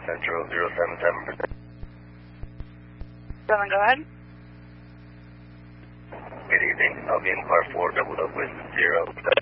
Central 077%. 7, go ahead. Good evening. I'll be in car 4, doubled up with 0.